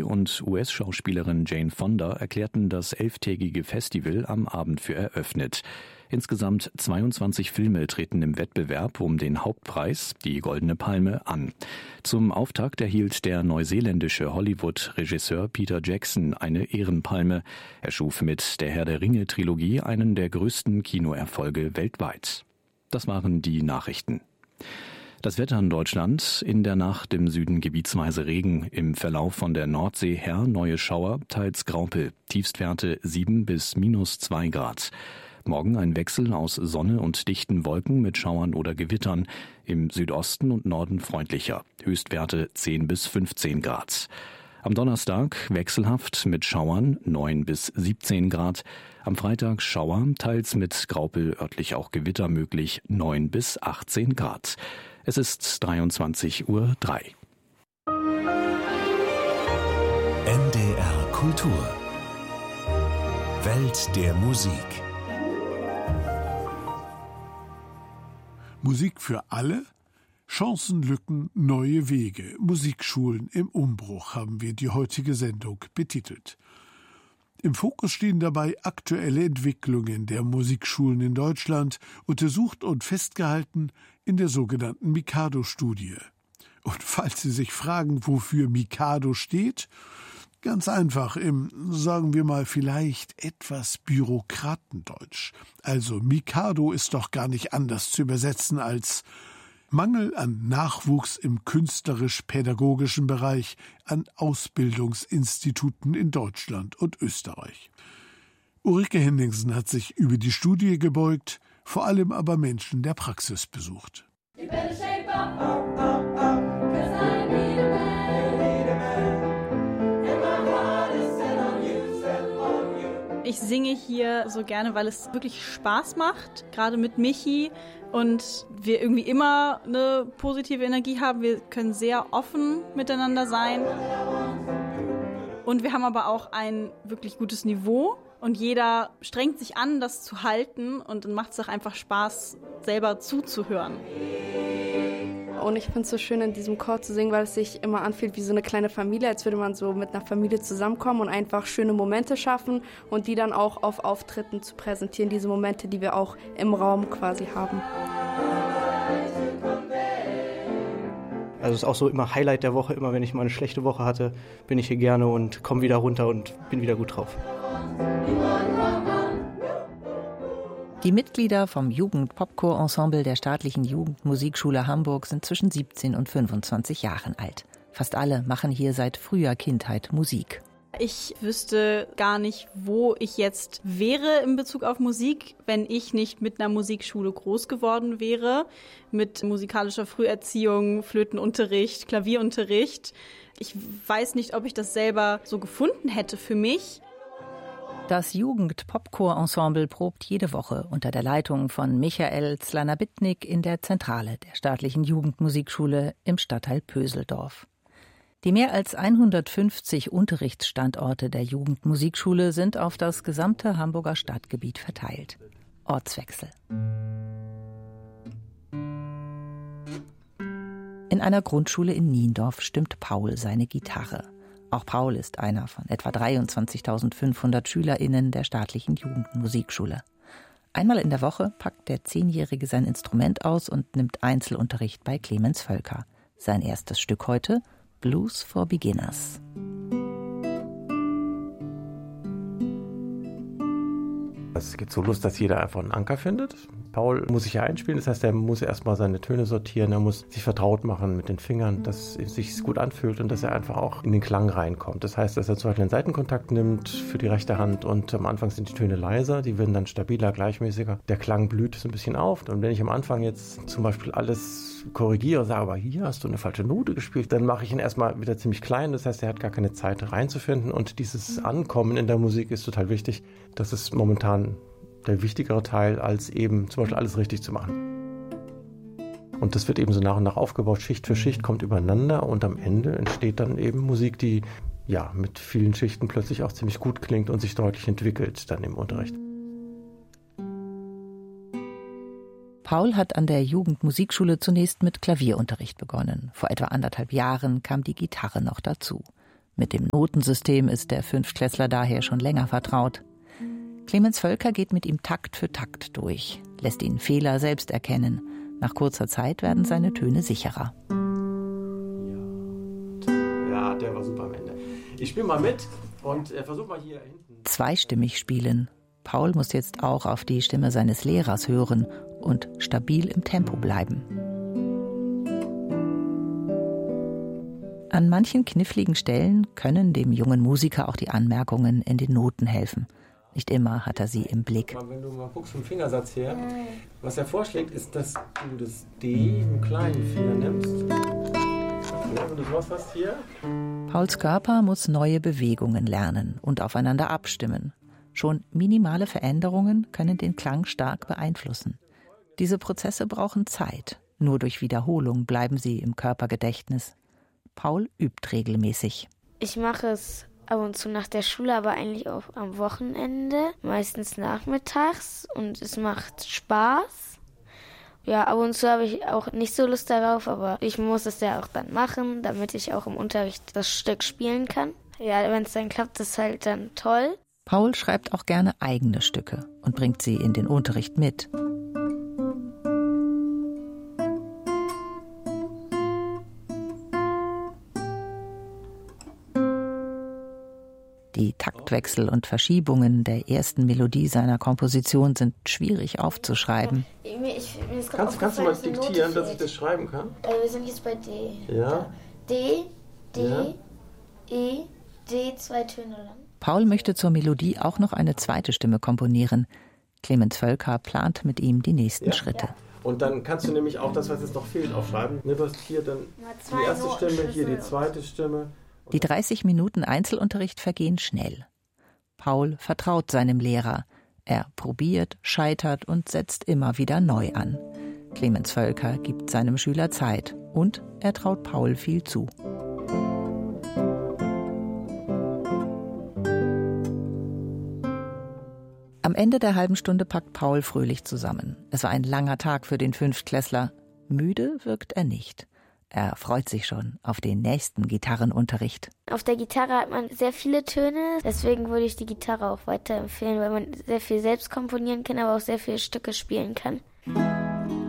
Lee und US-Schauspielerin Jane Fonda erklärten das 11-tägige Festival am Abend für eröffnet. Insgesamt 22 Filme treten im Wettbewerb um den Hauptpreis, die Goldene Palme, an. Zum Auftakt erhielt der neuseeländische Hollywood-Regisseur Peter Jackson eine Ehrenpalme. Er schuf mit der Herr der Ringe-Trilogie einen der größten Kinoerfolge weltweit. Das waren die Nachrichten. Das Wetter in Deutschland: in der Nacht im Süden gebietsweise Regen, im Verlauf von der Nordsee her neue Schauer, teils Graupel, Tiefstwerte 7 bis -2 Grad. Morgen ein Wechsel aus Sonne und dichten Wolken mit Schauern oder Gewittern, im Südosten und Norden freundlicher, Höchstwerte 10 bis 15 Grad. Am Donnerstag wechselhaft mit Schauern 9 bis 17 Grad. Am Freitag Schauer, teils mit Graupel, örtlich auch Gewitter möglich, 9 bis 18 Grad. Es ist 23:03 Uhr. NDR Kultur. Welt der Musik. Musik für alle? Chancenlücken, neue Wege. Musikschulen im Umbruch haben wir die heutige Sendung betitelt. Im Fokus stehen dabei aktuelle Entwicklungen der Musikschulen in Deutschland, untersucht und festgehalten in der sogenannten Mikado-Studie. Und falls Sie sich fragen, wofür Mikado steht, ganz einfach im, sagen wir mal, vielleicht etwas Bürokratendeutsch. Also Mikado ist doch gar nicht anders zu übersetzen als Mangel an Nachwuchs im künstlerisch-pädagogischen Bereich an Ausbildungsinstituten in Deutschland und Österreich. Ulrike Henningsen hat sich über die Studie gebeugt, vor allem aber Menschen der Praxis besucht. Ich singe hier so gerne, weil es wirklich Spaß macht, gerade mit Michi, und wir irgendwie immer eine positive Energie haben. Wir können sehr offen miteinander sein und wir haben aber auch ein wirklich gutes Niveau und jeder strengt sich an, das zu halten, und dann macht es auch einfach Spaß, selber zuzuhören. Und ich finde es so schön, in diesem Chor zu singen, weil es sich immer anfühlt wie so eine kleine Familie, als würde man so mit einer Familie zusammenkommen und einfach schöne Momente schaffen und die dann auch auf Auftritten zu präsentieren, diese Momente, die wir auch im Raum quasi haben. Also es ist auch so immer Highlight der Woche, immer wenn ich mal eine schlechte Woche hatte, bin ich hier gerne und komme wieder runter und bin wieder gut drauf. Die Mitglieder vom Jugend-Popchor-Ensemble der Staatlichen Jugendmusikschule Hamburg sind zwischen 17 und 25 Jahren alt. Fast alle machen hier seit früher Kindheit Musik. Ich wüsste gar nicht, wo ich jetzt wäre in Bezug auf Musik, wenn ich nicht mit einer Musikschule groß geworden wäre, mit musikalischer Früherziehung, Flötenunterricht, Klavierunterricht. Ich weiß nicht, ob ich das selber so gefunden hätte für mich. Das Jugend-Popchor-Ensemble probt jede Woche unter der Leitung von Michael Zlanabitnik in der Zentrale der Staatlichen Jugendmusikschule im Stadtteil Pöseldorf. Die mehr als 150 Unterrichtsstandorte der Jugendmusikschule sind auf das gesamte Hamburger Stadtgebiet verteilt. Ortswechsel. In einer Grundschule in Niendorf stimmt Paul seine Gitarre. Auch Paul ist einer von etwa 23.500 SchülerInnen der Staatlichen Jugendmusikschule. Einmal in der Woche packt der 10-Jährige sein Instrument aus und nimmt Einzelunterricht bei Clemens Völker. Sein erstes Stück heute: Blues for Beginners. Es geht so los, dass jeder einfach einen Anker findet. Paul muss sich ja einspielen, das heißt, er muss erstmal seine Töne sortieren, er muss sich vertraut machen mit den Fingern, dass es sich gut anfühlt und dass er einfach auch in den Klang reinkommt. Das heißt, dass er zum Beispiel einen Seitenkontakt nimmt für die rechte Hand und am Anfang sind die Töne leiser, die werden dann stabiler, gleichmäßiger. Der Klang blüht so ein bisschen auf, und wenn ich am Anfang jetzt zum Beispiel alles korrigiere, sage, aber hier hast du eine falsche Note gespielt, dann mache ich ihn erstmal wieder ziemlich klein, das heißt, er hat gar keine Zeit reinzufinden, und dieses Ankommen in der Musik ist total wichtig. Das ist momentan der wichtigere Teil, als eben zum Beispiel alles richtig zu machen. Und das wird eben so nach und nach aufgebaut, Schicht für Schicht kommt übereinander, und am Ende entsteht dann eben Musik, die ja mit vielen Schichten plötzlich auch ziemlich gut klingt und sich deutlich entwickelt dann im Unterricht. Paul hat an der Jugendmusikschule zunächst mit Klavierunterricht begonnen. Vor etwa 1,5 Jahren kam die Gitarre noch dazu. Mit dem Notensystem ist der Fünftklässler daher schon länger vertraut. Clemens Völker geht mit ihm Takt für Takt durch, lässt ihn Fehler selbst erkennen. Nach kurzer Zeit werden seine Töne sicherer. Ja, der war super am Ende. Ich spiele mal mit und versuche mal hier hinten. Zweistimmig spielen. Paul muss jetzt auch auf die Stimme seines Lehrers hören und stabil im Tempo bleiben. An manchen kniffligen Stellen können dem jungen Musiker auch die Anmerkungen in den Noten helfen. Nicht immer hat er sie im Blick. Wenn du mal guckst vom Fingersatz her, was er vorschlägt, ist, dass du das D im kleinen Finger nimmst. Wenn du sowas hast hier. Pauls Körper muss neue Bewegungen lernen und aufeinander abstimmen. Schon minimale Veränderungen können den Klang stark beeinflussen. Diese Prozesse brauchen Zeit. Nur durch Wiederholung bleiben sie im Körpergedächtnis. Paul übt regelmäßig. Ich mache es ab und zu nach der Schule, aber eigentlich auch am Wochenende, meistens nachmittags, und es macht Spaß. Ja, ab und zu habe ich auch nicht so Lust darauf, aber ich muss es ja auch dann machen, damit ich auch im Unterricht das Stück spielen kann. Ja, wenn es dann klappt, ist halt dann toll. Paul schreibt auch gerne eigene Stücke und bringt sie in den Unterricht mit. Die Taktwechsel und Verschiebungen der ersten Melodie seiner Komposition sind schwierig aufzuschreiben. Kannst du mal diktieren, dass ich das schreiben kann? Wir sind jetzt bei D. Ja. D, Ja. E, D, 2 Töne lang. Paul möchte zur Melodie auch noch eine zweite Stimme komponieren. Clemens Völker plant mit ihm die nächsten Schritte. Und dann kannst du nämlich auch das, was jetzt noch fehlt, aufschreiben. Du hast hier dann die erste Stimme, hier die zweite Stimme. Die 30 Minuten Einzelunterricht vergehen schnell. Paul vertraut seinem Lehrer. Er probiert, scheitert und setzt immer wieder neu an. Clemens Völker gibt seinem Schüler Zeit und er traut Paul viel zu. Am Ende der halben Stunde packt Paul fröhlich zusammen. Es war ein langer Tag für den Fünftklässler. Müde wirkt er nicht. Er freut sich schon auf den nächsten Gitarrenunterricht. Auf der Gitarre hat man sehr viele Töne, deswegen würde ich die Gitarre auch weiterempfehlen, weil man sehr viel selbst komponieren kann, aber auch sehr viele Stücke spielen kann.